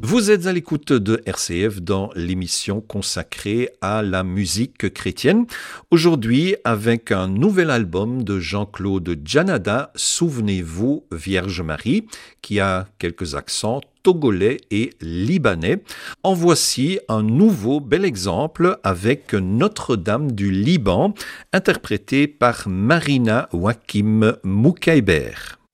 Vous êtes à l'écoute de RCF dans l'émission consacrée à la musique chrétienne. Aujourd'hui, avec un nouvel album de Jean-Claude Djanada, Souvenez-vous Vierge Marie, qui a quelques accents togolais et libanais. En voici un nouveau bel exemple avec Notre-Dame du Liban, interprété par Marina Wakim Moukaiber.